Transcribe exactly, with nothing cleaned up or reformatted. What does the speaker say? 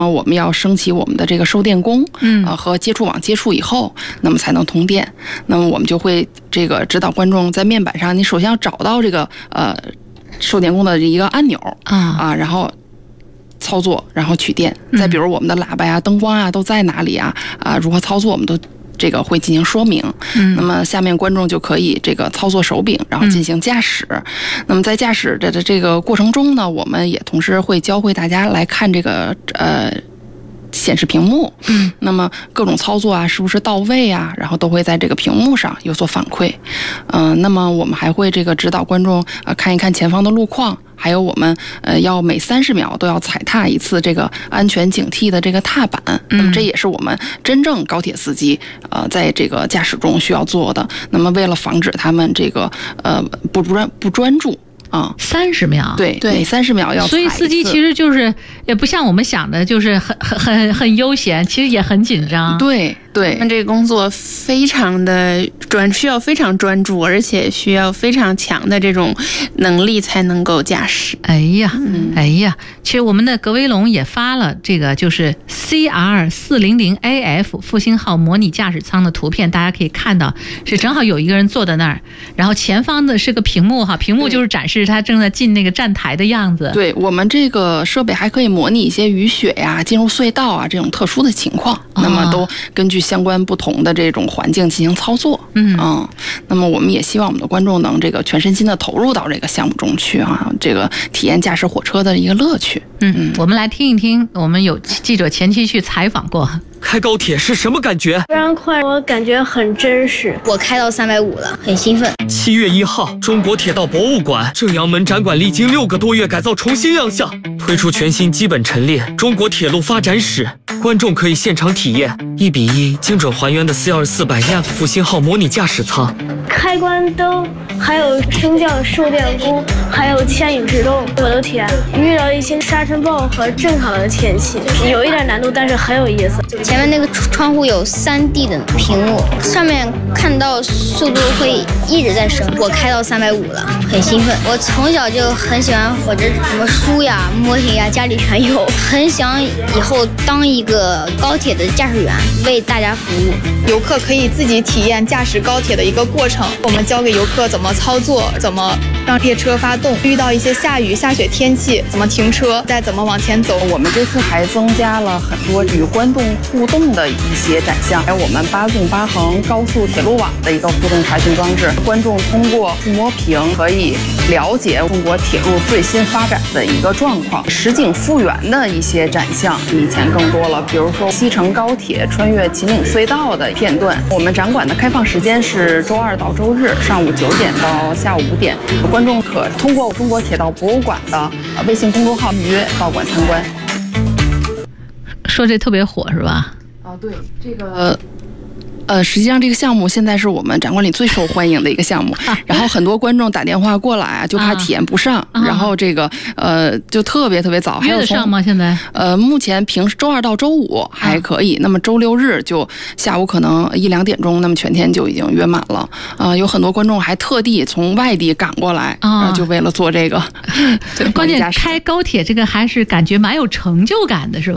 呃，我们要升起我们的这个受电弓， 嗯， 呃，和接触网接触以后，那么才能通电。那么我们就会这个指导观众在面板上，你首先要找到这个呃受电弓的一个按钮啊啊，然后操作，然后取电。再比如我们的喇叭呀、灯光啊都在哪里啊啊，如何操作，我们都这个会进行说明。 嗯， 那么下面观众就可以这个操作手柄，然后进行驾驶。嗯、那么在驾驶的这个过程中呢，我们也同时会教会大家来看这个呃。显示屏幕， 嗯， 那么各种操作啊，是不是到位啊？然后都会在这个屏幕上有所反馈，嗯、呃，那么我们还会这个指导观众呃看一看前方的路况，还有我们呃要每三十秒都要踩踏一次这个安全警惕的这个踏板， 嗯、 那么这也是我们真正高铁司机呃在这个驾驶中需要做的。那么为了防止他们这个呃不专不专注。啊， 三十秒， 对对，每三十秒要踩一次。 所以司机其实就是也不像我们想的，就是很很很很悠闲，其实也很紧张。 对对， 那这个工作非常的专，需要非常专注，而且需要非常强的这种能力才能够驾驶。 哎呀，嗯、哎呀，其实我们的格威龙也发了这个就是 C R 四零零 A F 复兴号模拟驾驶舱的图片，大家可以看到是正好有一个人坐在那儿，然后前方的是个屏幕哈，屏幕就是展示他正在进那个站台的样子。 对，我们这个设备还可以模拟一些雨雪呀、进入隧道啊这种特殊的情况，哦、那么都根据相关不同的这种环境进行操作。 嗯嗯，那么我们也希望我们的观众能这个全身心的投入到这个项目中去啊，这个体验驾驶火车的一个乐趣。 嗯嗯，我们来听一听，我们有记者前期去采访过。 开高铁是什么感觉？ 非常快，我感觉很真实。 我开到三百五了，很兴奋。 七月一号，中国铁道博物馆正阳门展馆历经六个多月改造重新亮相，推出全新基本陈列中国铁路发展史，观众可以现场体验一比一精准还原的 C R 四百 F 复兴号模拟驾驶舱。 开关灯，还有升降受电弓，还有牵引制动，我都体验。遇到一些沙尘暴和正常的天气，有一点难度，但是很有意思。 前面那个窗户有 三 D 的屏幕，上面看到速度会一直在升。我开到三百五了，很兴奋。我从小就很喜欢火车，什么书呀、模型呀，家里全有。很想以后当一个高铁的驾驶员，为大家服务。 游客可以自己体验驾驶高铁的一个过程，我们教给游客怎么操作，怎么让列车发动，遇到一些下雨、下雪天气怎么停车，再怎么往前走。 我们这次还增加了很多与观众互动的一些展项，还有我们八纵八横高速铁路网的一个互动查询装置，观众通过触摸屏可以了解中国铁路最新发展的一个状况。实景复原的一些展项比以前更多了，比如说西成高铁穿越秦岭隧道的片段。我们展馆的开放时间是周二到周日上午九点到下午五点，观众可通过中国铁道博物馆的微信公众号预约到馆参观。 说这特别火是吧？ 啊，对，这个。呃，实际上这个项目现在是我们展馆里最受欢迎的一个项目，然后很多观众打电话过来啊，就怕体验不上，啊、然后这个呃就特别特别早， 约得上吗？现在？ 呃，目前平时周二到周五还可以，啊、那么周六日就下午可能一两点钟，那么全天就已经约满了。啊、呃，有很多观众还特地从外地赶过来，啊，就为了做这个。 关键开高铁这个还是感觉蛮有成就感的，是吧？